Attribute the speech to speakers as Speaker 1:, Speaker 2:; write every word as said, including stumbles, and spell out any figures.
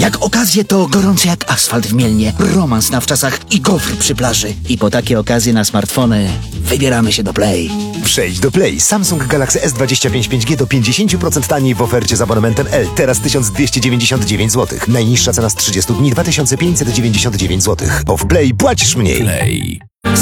Speaker 1: Jak okazje to gorące jak asfalt w Mielnie, romans na wczasach i gofr przy plaży. I po takie okazje na smartfony wybieramy się do Play.
Speaker 2: Przejdź do Play. Samsung Galaxy S dwadzieścia pięć pięć G do pięćdziesiąt procent taniej w ofercie z abonamentem L. Teraz tysiąc dwieście dziewięćdziesiąt dziewięć złotych. Najniższa cena z trzydziestu dni dwa tysiące pięćset dziewięćdziesiąt dziewięć złotych. Bo w Play płacisz mniej.
Speaker 3: Play.